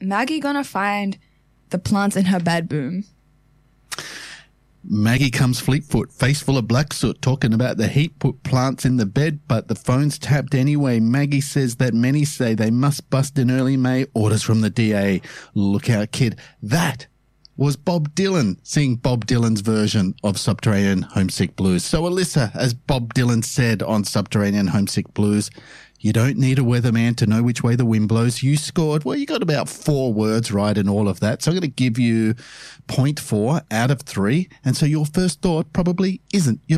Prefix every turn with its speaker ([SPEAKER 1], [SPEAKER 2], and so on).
[SPEAKER 1] Maggie gonna find the plants in her bed, Boom?
[SPEAKER 2] Maggie comes fleetfoot, face full of black soot, talking about the heat put plants in the bed, but the phone's tapped anyway. Maggie says that many say they must bust in early May. Orders from the DA. Look out, kid. That was Bob Dylan singing Bob Dylan's version of Subterranean Homesick Blues. So, Alyssa, as Bob Dylan said on Subterranean Homesick Blues, you don't need a weatherman to know which way the wind blows. You scored, well, you got about 4 words right in all of that. So I'm going to give you 0.4 out of 3. And so your first thought probably isn't your